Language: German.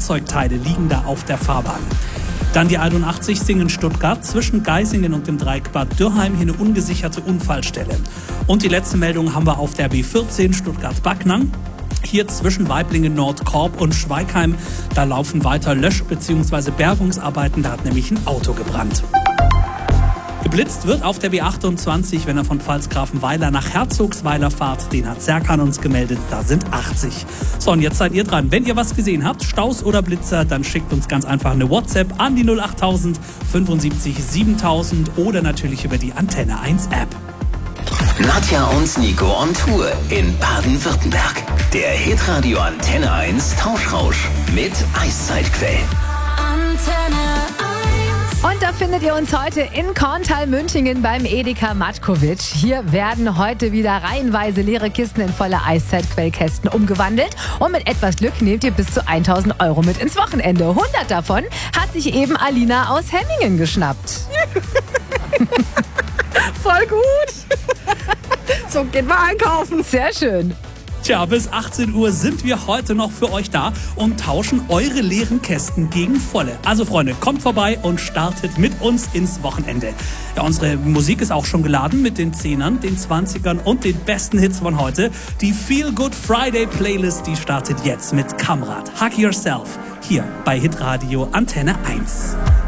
Fahrzeugteile liegen da auf der Fahrbahn. Dann die 81 Singen Stuttgart, zwischen Geisingen und dem Dreieck Bad Dürrheim hier eine ungesicherte Unfallstelle. Und die letzte Meldung haben wir auf der B14 Stuttgart-Backnang. Hier zwischen Waiblingen, Nordkorb und Schweigheim, da laufen weiter Lösch- bzw. Bergungsarbeiten, da hat nämlich ein Auto gebrannt. Geblitzt wird auf der B28, wenn er von Pfalzgrafenweiler nach Herzogsweiler fahrt. Den hat Serkan uns gemeldet, da sind 80. So, und jetzt seid ihr dran. Wenn ihr was gesehen habt, Staus oder Blitzer, dann schickt uns ganz einfach eine WhatsApp an die 08000 75 7000 oder natürlich über die Antenne 1 App. Nadja und Nico on Tour in Baden-Württemberg. Der Hitradio Antenne 1 Tauschrausch mit Eiszeitquell. Antenne 1. Und da findet ihr uns heute in Korntal-Münchingen beim Edeka Matkovic. Hier werden heute wieder reihenweise leere Kisten in volle Eiszeitquellkästen umgewandelt. Und mit etwas Glück nehmt ihr bis zu 1000 Euro mit ins Wochenende. 100 davon hat sich eben Alina aus Hemmingen geschnappt. Voll gut. So, gehen wir einkaufen. Sehr schön. Tja, bis 18 Uhr sind wir heute noch für euch da und tauschen eure leeren Kästen gegen volle. Also Freunde, kommt vorbei und startet mit uns ins Wochenende. Ja, unsere Musik ist auch schon geladen mit den 10ern, den 20ern und den besten Hits von heute. Die Feel Good Friday Playlist, die startet jetzt mit Kamrat. Hug Yourself hier bei Hitradio Antenne 1.